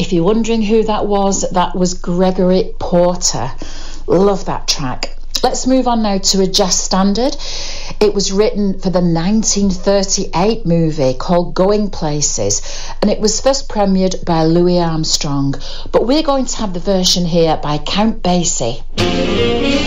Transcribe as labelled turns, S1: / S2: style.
S1: If you're wondering who that was Gregory Porter. Love that track. Let's move on now to a jazz standard. It was written for the 1938 movie called Going Places, and it was first premiered by Louis Armstrong. But we're going to have the version here by Count Basie.